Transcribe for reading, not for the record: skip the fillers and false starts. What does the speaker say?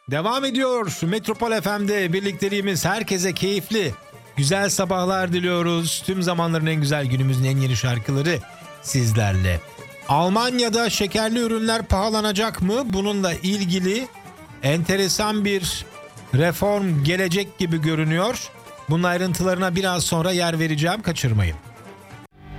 Devam ediyor. Metropol FM'de birlikteliğimiz, herkese keyifli, güzel sabahlar diliyoruz. Tüm zamanların en güzel, günümüzün en yeni şarkıları sizlerle. Almanya'da şekerli ürünler pahalanacak mı? Bununla ilgili enteresan bir reform gelecek gibi görünüyor. Bunun ayrıntılarına biraz sonra yer vereceğim, kaçırmayın.